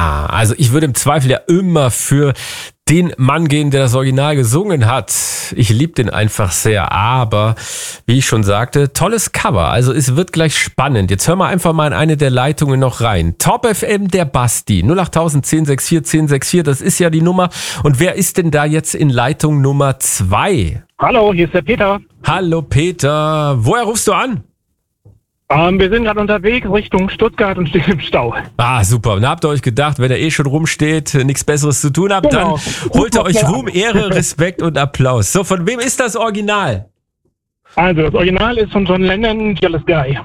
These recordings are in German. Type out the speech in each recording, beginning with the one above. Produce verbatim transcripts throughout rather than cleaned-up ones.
Ah, also ich würde im Zweifel ja immer für den Mann gehen, der das Original gesungen hat. Ich liebe den einfach sehr, aber wie ich schon sagte, tolles Cover. Also es wird gleich spannend. Jetzt hören wir einfach mal in eine der Leitungen noch rein. Top F M, der Basti, null acht null null eins sechs vier eins sechs vier, das ist ja die Nummer. Und wer ist denn da jetzt in Leitung Nummer zwei? Hallo, hier ist der Peter. Hallo Peter, woher rufst du an? Ähm, wir sind gerade unterwegs Richtung Stuttgart und stehen im Stau. Ah, super. Und habt ihr euch gedacht, wenn er eh schon rumsteht, nichts Besseres zu tun habt, Genau. dann holt ihr euch Ruhm, Ehre, Respekt und Applaus. So, von wem ist das Original? Also, das Original ist von John Lennon, Jealous Guy.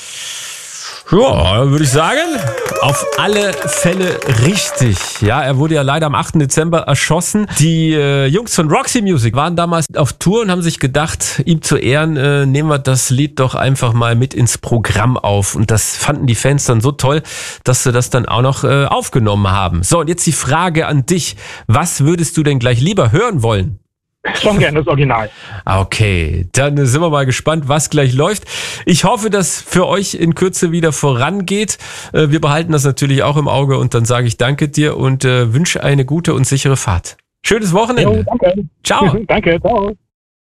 Ja, würde ich sagen, auf alle Fälle richtig. Ja, er wurde ja leider am achten Dezember erschossen. Die äh, Jungs von Roxy Music waren damals auf Tour und haben sich gedacht, ihm zu Ehren äh, nehmen wir das Lied doch einfach mal mit ins Programm auf. Und das fanden die Fans dann so toll, dass sie das dann auch noch äh, aufgenommen haben. So, und jetzt die Frage an dich. Was würdest du denn gleich lieber hören wollen? Schon gerne das Original. Okay, dann sind wir mal gespannt, was gleich läuft. Ich hoffe, dass für euch in Kürze wieder vorangeht. Wir behalten das natürlich auch im Auge und dann sage ich danke dir und äh, wünsche eine gute und sichere Fahrt. Schönes Wochenende. Jo, danke. Ciao. Danke, ciao.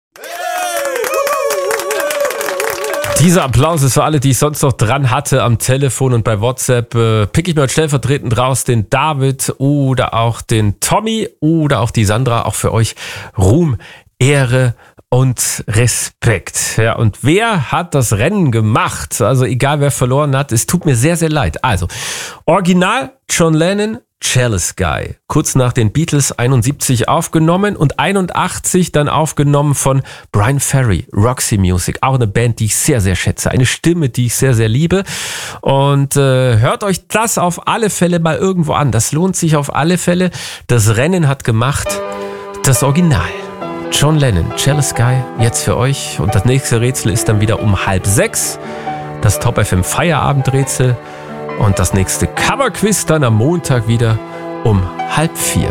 Dieser Applaus ist für alle, die ich sonst noch dran hatte am Telefon und bei WhatsApp. Äh, pick ich mir heute stellvertretend raus den David oder auch den Tommy oder auch die Sandra. Auch für euch Ruhm, Ehre und Respekt. Ja, und wer hat das Rennen gemacht? Also egal, wer verloren hat, es tut mir sehr, sehr leid. Also, Original John Lennon, Jealous Guy. Kurz nach den Beatles einundsiebzig aufgenommen und einundachtzig dann aufgenommen von Brian Ferry, Roxy Music. Auch eine Band, die ich sehr, sehr schätze. Eine Stimme, die ich sehr, sehr liebe. Und äh, hört euch das auf alle Fälle mal irgendwo an. Das lohnt sich auf alle Fälle. Das Rennen hat gemacht das Original. John Lennon, Jealous Guy, jetzt für euch. Und das nächste Rätsel ist dann wieder um halb sechs. Das Top F M Feierabendrätsel. Und das nächste Coverquiz dann am Montag wieder um halb vier.